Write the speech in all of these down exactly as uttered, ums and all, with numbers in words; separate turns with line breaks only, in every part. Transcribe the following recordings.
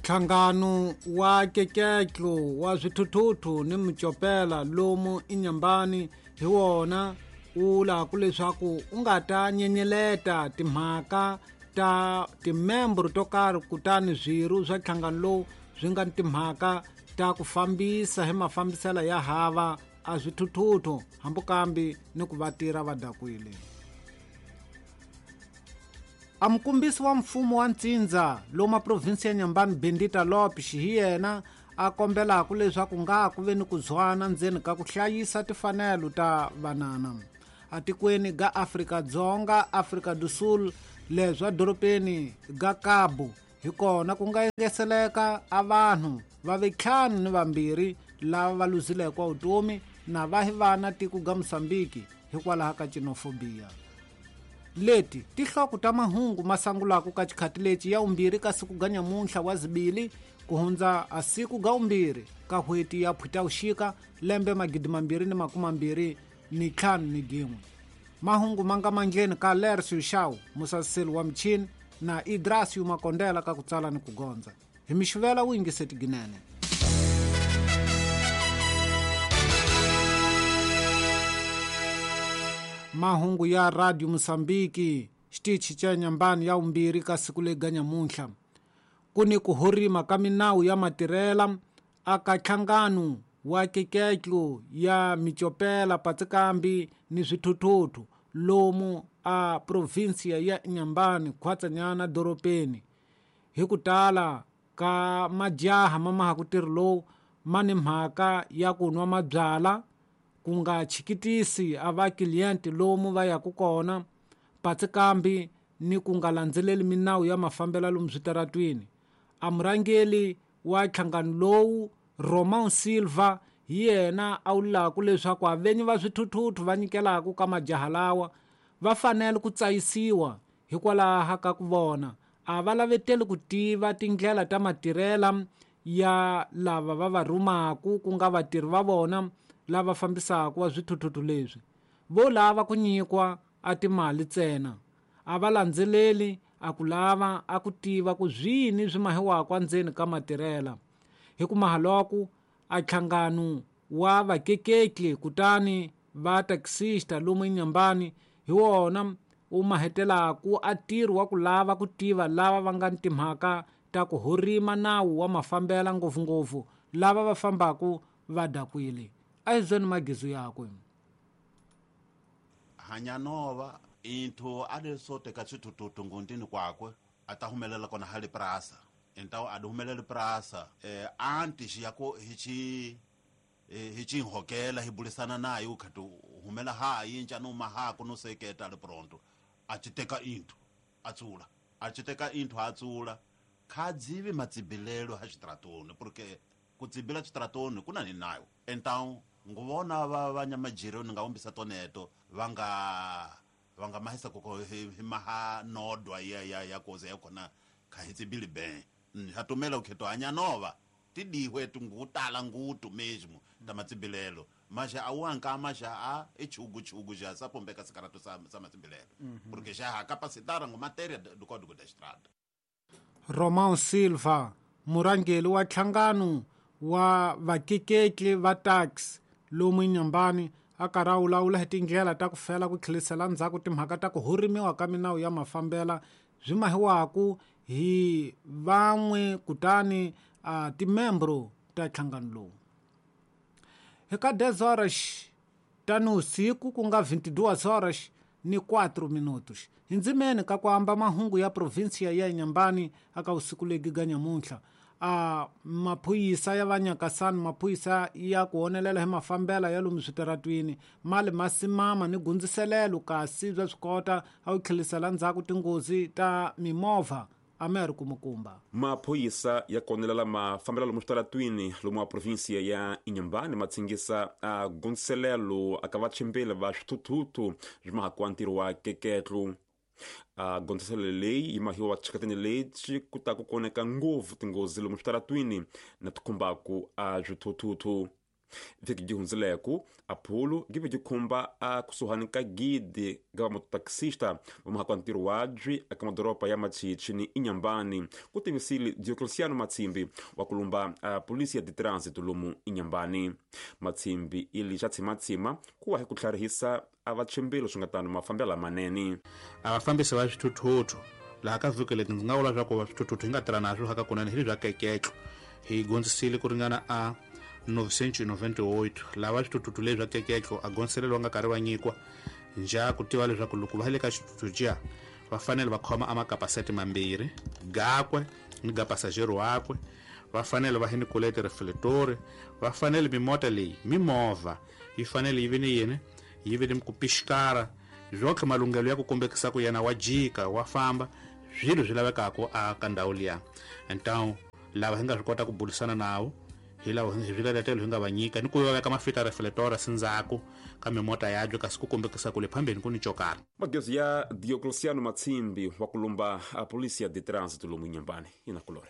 Nhlangano wa keketlo wa zwithuthuthu ni mucopela lomu inyambani hi wona wu laku leswaku u nga ta nyenyeleta timhaka ta timembro to karhi kutani zwiru swa nhlangano lowu swi nga timhaka ta ku fambisa hi mafambiselo ya hava a zwithuthuthu hambukambi ni ku vatira vadakwile. A mukumbisi wa mfumo wa ntsindza lomu provinsi ya Nyambani Bendita Lopes hi yena a kombelaku leswaku nga ku ve ni ku zwana ndzeni ka ku hlayisa tifanelo ta vanana atikweni ga Afrika-Dzonga, Afrika du Sul, leswa doropeni ga Cabo hi kona ku nga engeseleka a vanhu va ventlhanu ni vambirhi lava va luzileke vutomi na va hi vana tiko ga Mosambiki hikwalaho ka xenophobia. Leti tihloko ta mahungu masangulaku ka chikhati leci ya umbirhi ka siku ga nyamuntlha wa zibili ku hundza a siku ga umbirhi ka hweti ya Phutavuxika lembe magidi mambirhi ni makumambirhi ni ntlhanu ni gin'we. Mahungu manga mangleni ka Lercio Shau, musaseli wa mchini na Idrasio Makondela ka ku tsala ni ku gondza. Hi mixuvela wingiseti ginene. Mahungu ya Radio Mosambiki xitichi cha Nyambani ya umbirhi ka siku le ga nyamuntlha ku ni ku horima ka minawu ya matirhela aka nhlangano wa keketlo ya micopela patsikambi ni zwithuthuthu lomu a provinsia ya Nyambani khwatsanyana doropeni hi ku tala ka majaha mamaha ku tirhi lowu mani mhaka ya ku nwa mabyala ku nga chikitisi a va client lomu va yaku kona patsikambi ni ku nga landzeleli minawu ya mafambela lomu switaratwini. A murhangeli wa nhlangano lowu Romão Silva hi yena a wulaku leswaku avenyi va swithuthuthu va nyikelaku ka majaha lawa va fanele ku tsayisiwa hikwalaho ka ku vona a va laveteli ku tiva tindlela ta matirhela ya lava va va rumaku ku nga vatirhi va vona lava fambisaku wa swithuthuthu leswi vo lava ku nyikwa a timali ntsena a va landzeleli a ku lava a ku tiva ku zwini swi mahiwaku ndzeni ka matirhela hi ku mahaloku a nhlangano wa vakeketli kutani va taxista lomu Nyambani hi wona u mahetelaku a tirhi wa ku lava ku tiva lava va nga ni timhaka ta ku horima nawu wa mafambela ngopfungopfu lava va fambaku va dakwile. A hi byeni magizo yakwe.
Hanyanova into adeso teka swithuthuthu ngundini kwakwe atahumelela kona hali prasa entawo aduhumelela prasa eh anti yako hichi eh, hichi hokela hibulisana naye ukhatu humela ha yinja no maha kuno seketa le pronto achiteka into atsula achiteka into atsula khadzivi matsibilelo ha xitratoni porque kutsibila xitratoni kuna ni nayo entawo nguvona va vanyamajiro ni nga umbisa toneto vanga vanga mahisa koko himaha nodwa ya ya ya koze yakona kahitsibili ben hatumela ukheto anyanova tidihwe tungutala ngutu mesmo tamatsibilelo masha awanka masha a echugu chugu ja sapombeka sikarato sa sa matsibilelo porque já ha capacitara ngo matéria do código da estrada.
Romão Silva murangeli wa nhlangano wa vakeketli va taxi lomu Nyambani a karawulawula hi tindlela ta ku fela ku tlhelisela ndzhaku timhaka ta ku horimiwa ka minawu ya mafambela swi mahiwaku hi van'we kutani a timembro ta nhlangano lowu. Hi ka dez horas ta ni usiku ku nga vinte-duas horas ni quatro minutos hi ndzimeni ka ku amba mahungu ya provinsia ya Nyambani aka usiku legi ga nyamuntlha a maphoyisa ya vanyakasani maphoyisa ya ku honelela hi mafambela ya lomu switaratwini mali masimama ni gundziselelo kasi bya swi kota a wu tlhelisela ndzhaku tinghozi ta mimovha Américo Mukumba.
Maphoyisa ya konelela mafambela lomu switaratwini lomu a provinsia ya Inhambane matsingisa a gundziselelo aka vachimbeli va swithuthuthu swimahaku ntirho wa keketlo. A gondzeselo leyi yi mahiwa chikatini leci ku ta ku koneka ngopfu tinghozi lomu switaratwini na tikhumbaku a zwithuthuthu. viki gihunzileku aphulo give gikhumba a kusuhani ka gidi ga vamototaxista vamahakua ntiro wadzi aka madoropa ya Machichi ni Inhambane, kutivisile Diocleciano Matsimbi wa kulumba a polícia de trânsito lomu Inhambane. Matsimbi ili xatsimatsima kuwahi ku tlharihisa a vachembelo swi nga tani mafambelo manene.
A vafambisi va swithuthuthu laha ka vhiki leti ndzi nga vula leswaku swithuthuthu hi nga tirha naswo haka kunene hi bya keketlo hi gondzisile ku ringana a novecentos e noventa e oito lava swithuthuthu leswi bya keketlo a gonselelo va nga karhi va nyikiwa njha ku tiva leswaku loko va le ka xithuthuthu jiya va fanele va khoma a makapaseti mambirhi gakwe ni ga pasajero wakwe, va fanele va hinikule tirefletori, va fanele mimota leyi mimovha yi fanele yi vi ni yini yi vi ni ku pixikara zwotlhe malunghelo ya ku kombekisa ku yena wa jika wa famba zwilo swi lavekaka a ka ndhawu liya. Então lava hi nga swi kota ku bulisana nawo hi lava hi swiletelo hi nga va nyika ni ku va veka mafita refletora sindzhaku ka mimota yabyo kasi ku kombekisa ku le phambeni ku ni cokara.
Magezi ya Diocleciano Matsimbi wa kulumba a polícia de trânsito lomu Inhambane ina kulore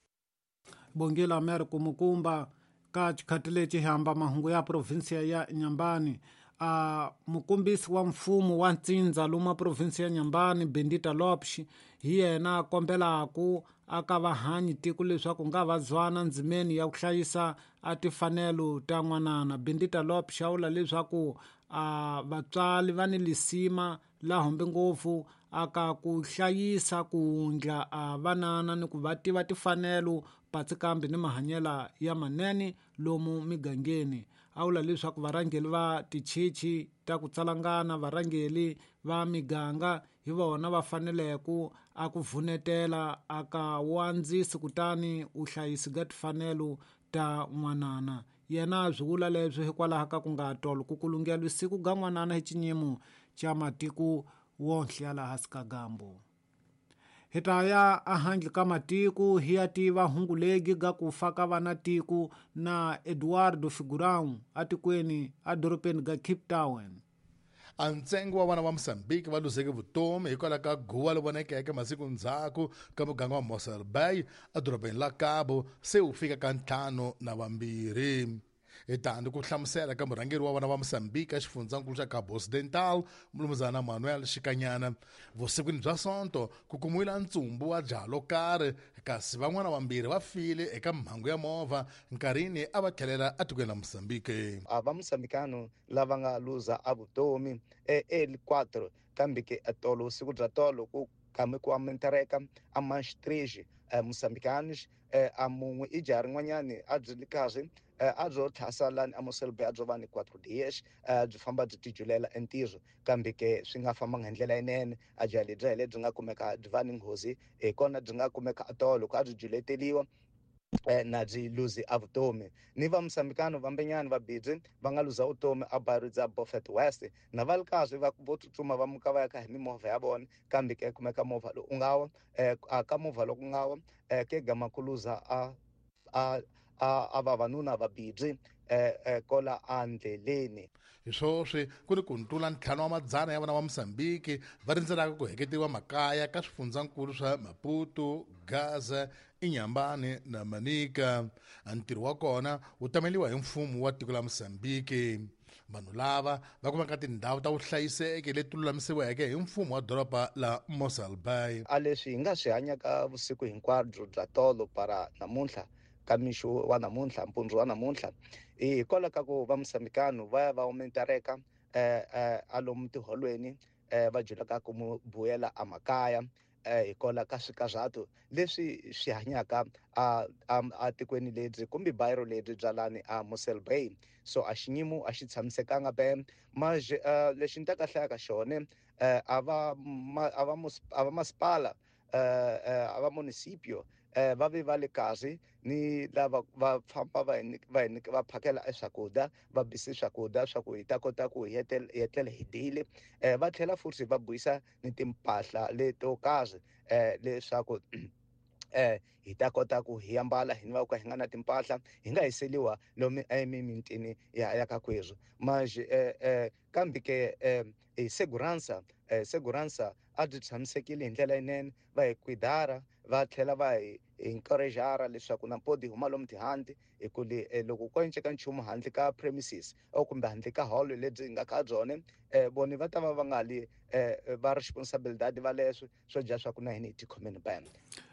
bongela Americo Mukumba ka chikhatileci hamba mahungu ya provinsia ya Inhambane. a mukombisi wa mfumo wa ntsindza lomu provinsi ya Inhambane Bendita Lopes hi yena kombelaku aka vahanyi tiko leswaku nga va zwana ndzimeni ya ku hlayisa a tifanelo ta n'wanana. Bendita Lopes a vula leswaku a vatswali va ni lisima la hombe ngopfu aka ku hlayisa ku hundla a vanana ni ku va tiva tifanelo patsikambe ni mahanyela ya manene lomu migangeni. A vula leswaku varhangeli va tichichi ta ku tsalangana, varhangeli va miganga hi vona va faneleku a ku vhunetela aka wandzisi kutani uhlayisi ga tifanelo ta n'wanana. Yena byi vula leswi hikwalaho ka ku nga tolo ku kulungela siku ga n'wanana hi chinyimo cha matiko wonhle ya laha hansi ka gambo. Hitaya a handle ka matiko hi ya tiva hungu legi ga ku fa ka vana tiko na Eduardo Figurão atikweni a doropeni ga Cape Town.
A ntsengo wa vana va Moçambique va luzeke vutomi hikwalaho ka guwa lo vonekeke masiku ndzhaku ka muganga wa Mossel Bay edorobeni la Cabo se wu fika ka ntlhanu na vambirhi. Hi tandi ku hlamusela ka murhangeri wa vana va Moçambique a xifundzankulu xa Cabo Occidental mulumuzana Manuel Xikanyana vusikwini bya sonto ku kumiwile ntsumbu wa jaha lo karhi kasi van'wana vambirhi va file eka mhangu ya movha nkarhini a va tlhelela atikweni la Moçambique.
A va moçambicano lava nga luza a vutomi e quatro kambe ke atolo siku bya tolo ku kame ku amentereka a manstrige moçambicanos a mun'we i jaha rin'wanyani a byi kahle a byo thasa lani a Mossel Bay a byo va ni quatro dias byi famba byi tijulela entirho kambe ke swi nga fambanga hi ndlela yinene a jaha lebyi hele byi nga kumeka byi va ni nghozi hi kona byi nga kumeka atolo ku a byi juleteliwa na byi luzi a vutomi. Ni va moçambicano vambenyana vabidzi va nga luza vutomi a Barudza Beaufort West na va ri kahle va vo tsutsuma va muka va ya ka hi mimovha ya vona kambe ke kumeka movha lowu u nga wa a ka movha loku nga wa ke gama ku luza a a a vavanuna vabidzi kola andleleni.
Hi swoswi ku ni ku ntula ntlhanu wa madzana ya vana va Moçambique va rindzelaka ku heketiwa makaya ka swifundzankulu swa Maputo, Gaza, Inhambane na Manica. Ntirho wa kona wu tameliwa hi mfumo wa tiko la Moçambique. Vanhu lava va kumeka tindhawu ta vuhlayiseki leti lulamisiweke hi mfumo wa doroba la Mossel Bay.
A leswi hi nga swi hanyaka vusiku hinkwabyo bya tolo para namuntlha ka mixo wa namuntlha mpundzu wa namuntlha hikwalaho ka ku va moçambicano va ya va aumentareka a lomu tiholweni va julaka ku buyela a makaya hikwalaho ka swikazhato leswi swi hanyaka a tikweni lebyi kumbe bayiro lebyi bya lani a Mossel Bay. So a xiyimo a xi tshamisekanga be maje lexi ni ta kahlaya ka xone a va a va masipala a va municipio va ve va le kahle ni lava va famba va va va phakela swakudya va bisi swakudya swa ku hi ta kota ku hi etlela hi dyile va tlhela futhi va buyisa ni timpahla leto kahle leswaku eh hi ta kota ku hi ambala hi va ku hi nga na timpahla hi nga hiseliwa lomu emimitini ya ya ka kwezwo maje eh kambe ke eh segurança eh segurança a byi tshamisekile hi ndlela yinene, va hi kwidara va tlhela va hi encouragera leswaku na mpodi huma lomu tihandle hi ku loko ko enceka nchumu handle ka premises or kumbe handle ka hall lebyi nga ka byona um vona va ta va va nga li um va responsibilidade va leswi swo dya swa ku na hini hi tikhomeni bam.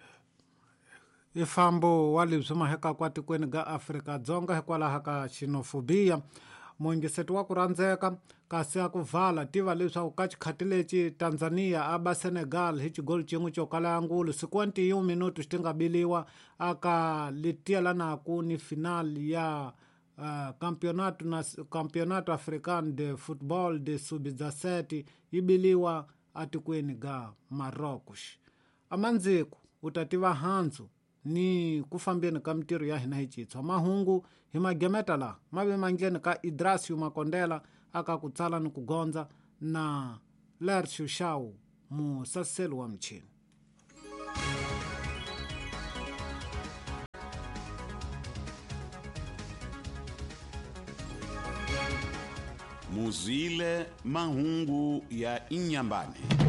ifambo wa lebyi mahekaka tikweni ga Afrika-Dzonga hikwalaho ka xinofobiya muingiseti wa ku rhandzeka kasi ya ku vala tiva leswaku ka xikhati lexi Tanzania a ba Senegal hi xigoli xin'we xo kala angulo cinquenta minutos ti nga biliwa aka letiyelanaku ni final ya uh, campeonato, nas, campeonato africano de football de sub dezasete yi biliwa atikweni ga Marocos. Amandziku utativa handzu ni ku fambeni ka mintirho ya hina hi citshwa mahungu hi magemeta laha ma ve mandleni ka Idrasio Makondela aka ku tsala ni ku gondza na Lercio Shau musaseli wa michini.
Muzile mahungu ya Inyambane.